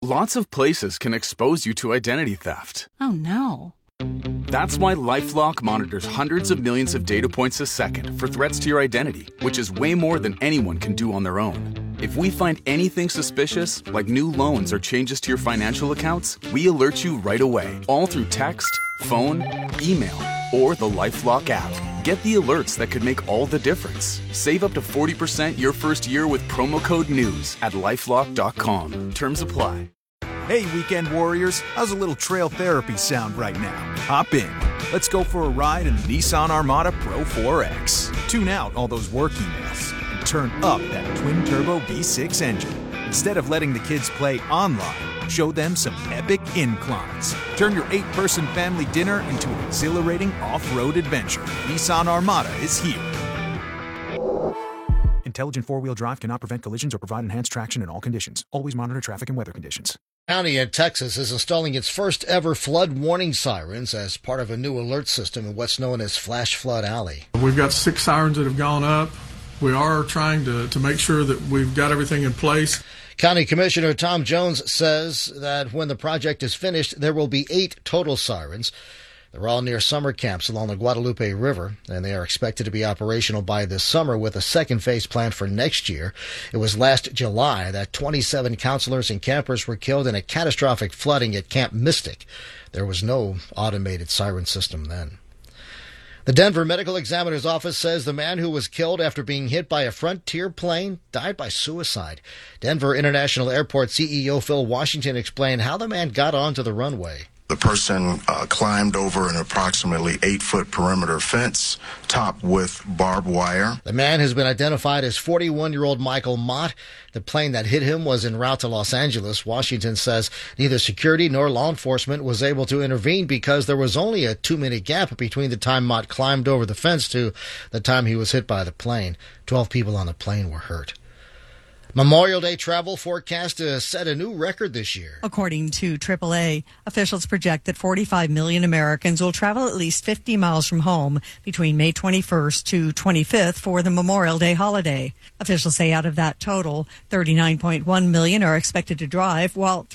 Lots of places can expose you to identity theft. Oh, no. That's why LifeLock monitors hundreds of millions of data points a second for threats to your identity, which is way more than anyone can do on their own. If we find anything suspicious, like new loans or changes to your financial accounts, we alert you right away, all through text, phone, email, or the LifeLock app. Get the alerts that could make all the difference. Save up to 40% your first year with promo code NEWS at LifeLock.com. Terms apply. Hey, weekend warriors, how's a little trail therapy sound right now? Hop in. Let's go for a ride in the Nissan Armada Pro 4X. Tune out all those work emails and turn up that twin-turbo V6 engine. Instead of letting the kids play online, show them some epic inclines. Turn your 8-person family dinner into an exhilarating off-road adventure. Nissan Armada is here. Intelligent four-wheel drive cannot prevent collisions or provide enhanced traction in all conditions. Always monitor traffic and weather conditions. County in Texas is installing its first ever flood warning sirens as part of a new alert system in what's known as Flash Flood Alley. We've got 6 sirens that have gone up. We are trying to make sure that we've got everything in place. County Commissioner Tom Jones says that when the project is finished, there will be 8 total sirens. They're all near summer camps along the Guadalupe River, and they are expected to be operational by this summer with a second phase planned for next year. It was last July that 27 counselors and campers were killed in a catastrophic flooding at Camp Mystic. There was no automated siren system then. The Denver Medical Examiner's Office says the man who was killed after being hit by a Frontier plane died by suicide. Denver International Airport CEO Phil Washington explained how the man got onto the runway. The person climbed over an approximately 8-foot perimeter fence topped with barbed wire. The man has been identified as 41-year-old Michael Mott. The plane that hit him was en route to Los Angeles. Washington says neither security nor law enforcement was able to intervene because there was only a 2-minute gap between the time Mott climbed over the fence to the time he was hit by the plane. 12 people on the plane were hurt. Memorial Day travel forecast to set a new record this year. According to AAA, officials project that 45 million Americans will travel at least 50 miles from home between May 21st to 25th for the Memorial Day holiday. Officials say out of that total, 39.1 million are expected to drive, while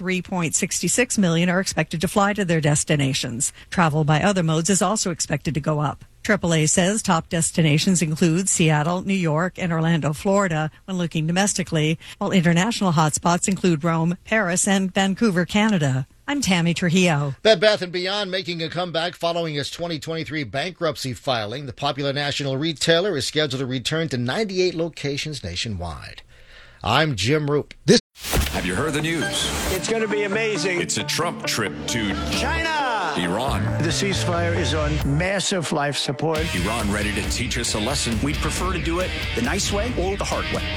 3.66 million are expected to fly to their destinations. Travel by other modes is also expected to go up. AAA says top destinations include Seattle, New York, and Orlando, Florida, when looking domestically, while international hotspots include Rome, Paris, and Vancouver, Canada. I'm Tammy Trujillo. Bed Bath & Beyond making a comeback following its 2023 bankruptcy filing. The popular national retailer is scheduled to return to 98 locations nationwide. I'm Jim Roop. Have you heard the news? It's going to be amazing. It's a Trump trip to China. Iran. The ceasefire is on massive life support. Iran ready to teach us a lesson. We'd prefer to do it the nice way or the hard way.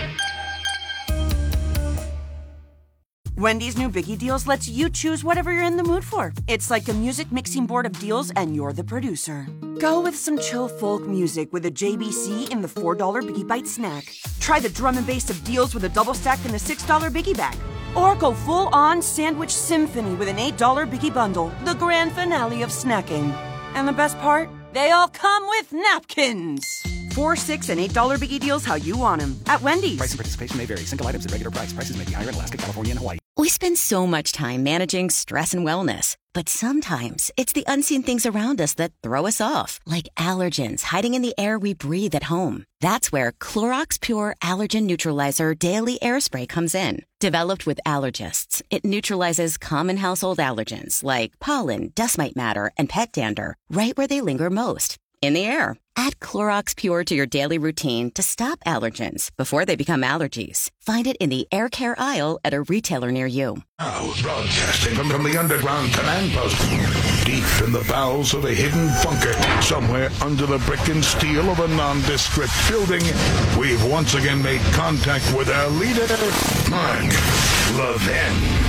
Wendy's new Biggie Deals lets you choose whatever you're in the mood for. It's like a music mixing board of deals, and you're the producer. Go with some chill folk music with a JBC in the $4 Biggie Bite snack. Try the drum and bass of deals with a double stack in the $6 Biggie Bag. Or go full-on sandwich symphony with an $8 Biggie Bundle, the grand finale of snacking. And the best part? They all come with napkins. $4, $6, and $8 Biggie Deals how you want them at Wendy's. Price and participation may vary. Single items at regular price. Prices may be higher in Alaska, California, and Hawaii. We spend so much time managing stress and wellness, but sometimes it's the unseen things around us that throw us off, like allergens hiding in the air we breathe at home. That's where Clorox Pure Allergen Neutralizer Daily Air Spray comes in. Developed with allergists, it neutralizes common household allergens like pollen, dust mite matter, and pet dander right where they linger most, in the air. Add Clorox Pure to your daily routine to stop allergens before they become allergies. Find it in the air care aisle at a retailer near you. Now, broadcasting from the underground command post, deep in the bowels of a hidden bunker, somewhere under the brick and steel of a nondescript building, we've once again made contact with our leader, Mark Levin.